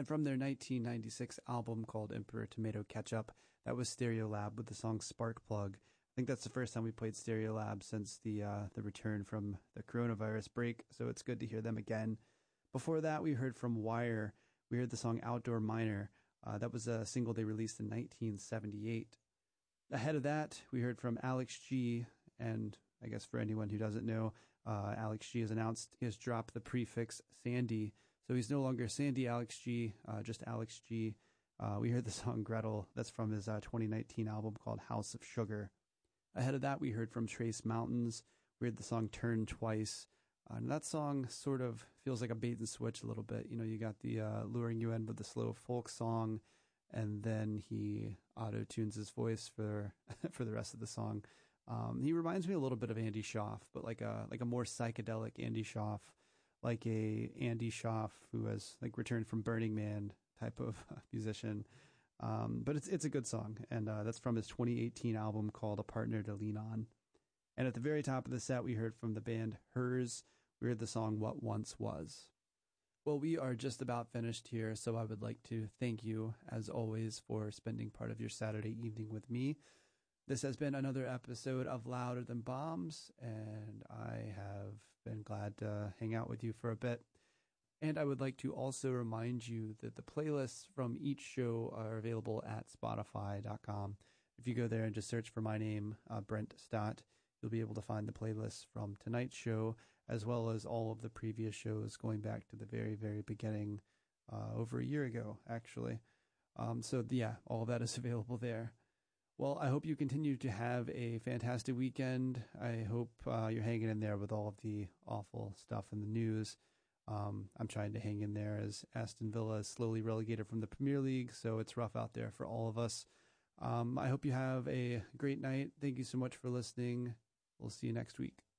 And from their 1996 album called Emperor Tomato Ketchup, that was Stereolab with the song Sparkplug. I think that's the first time we played Stereolab since the return from the coronavirus break, so it's good to hear them again. Before that, we heard from Wire. We heard the song Outdoor Miner. That was a single they released in 1978. Ahead of that, we heard from Alex G, and I guess for anyone who doesn't know, Alex G has announced he has dropped the prefix Sandy, so he's no longer Sandy Alex G, just Alex G. We heard the song Gretel. That's from his 2019 album called House of Sugar. Ahead of that, we heard from Trace Mountains. We heard the song Turn Twice. And that song sort of feels like a bait and switch a little bit. You know, you got the luring you in with the slow folk song, and then he auto-tunes his voice for for the rest of the song. He reminds me a little bit of Andy Schaaf, but like a more psychedelic Andy Schaaf, like a Andy Schaaf who has like returned from Burning Man type of musician. But it's a good song, and that's from his 2018 album called A Partner to Lean On. And at the very top of the set, we heard from the band Hers. We heard the song What Once Was. Well, we are just about finished here, so I would like to thank you, as always, for spending part of your Saturday evening with me. This has been another episode of Louder Than Bombs, and I have been glad to hang out with you for a bit. And I would like to also remind you that the playlists from each show are available at Spotify.com. If you go there and just search for my name, Brent Stott, you'll be able to find the playlists from tonight's show, as well as all of the previous shows going back to the very, very beginning, over a year ago, actually. So yeah, all of that is available there. Well, I hope you continue to have a fantastic weekend. I hope you're hanging in there with all of the awful stuff in the news. I'm trying to hang in there as Aston Villa is slowly relegated from the Premier League, so it's rough out there for all of us. I hope you have a great night. Thank you so much for listening. We'll see you next week.